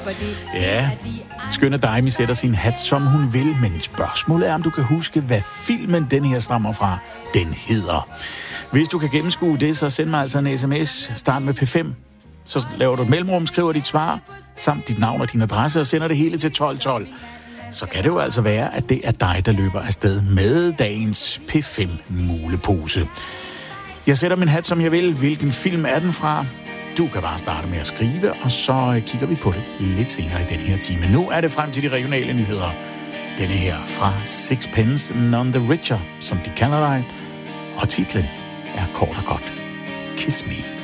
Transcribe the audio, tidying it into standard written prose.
Ja, skønne Daimi sætter sin hat, som hun vil, men spørgsmålet er, om du kan huske, hvad filmen den her stammer fra, den hedder. Hvis du kan gennemskue det, så send mig altså en sms, start med P5, så laver du et mellemrum, skriver dit svar, samt dit navn og din adresse, og sender det hele til 1212. Så kan det jo altså være, at det er dig, der løber afsted med dagens P5-mulepose. Jeg sætter min hat, som jeg vil. Hvilken film er den fra? Du kan bare starte med at skrive, og så kigger vi på det lidt senere i den her time. Nu er det frem til de regionale nyheder. Denne her fra Sixpence None the Richer, som de kalder dig. Og titlen er kort og godt Kiss Me.